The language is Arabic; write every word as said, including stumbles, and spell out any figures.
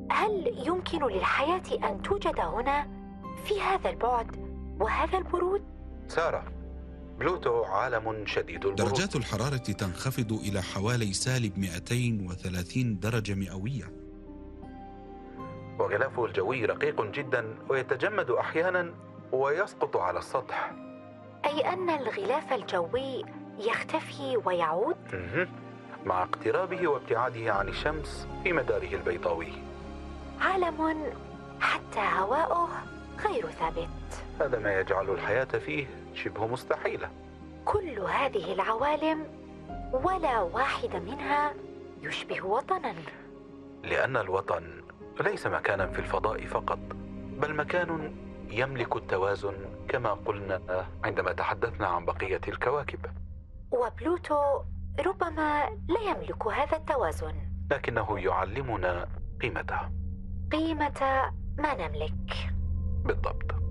هل يمكن للحياة أن توجد هنا في هذا البعد وهذا البرود؟ سارة، بلوتو عالم شديد البرود. درجات الحرارة تنخفض إلى حوالي سالب مئتين وثلاثين درجة مئوية، وغلافه الجوي رقيق جدا ويتجمد أحيانا ويسقط على السطح. أي أن الغلاف الجوي يختفي ويعود؟ مع اقترابه وابتعاده عن الشمس في مداره البيضاوي. عالم حتى هواؤه غير ثابت. هذا ما يجعل الحياة فيه شبه مستحيلة. كل هذه العوالم ولا واحد منها يشبه وطنا. لأن الوطن ليس مكانا في الفضاء فقط، بل مكان يملك التوازن كما قلنا عندما تحدثنا عن بقية الكواكب. وبلوتو ربما لا يملك هذا التوازن، لكنه يعلمنا قيمته، قيمة ما نملك. بالضبط.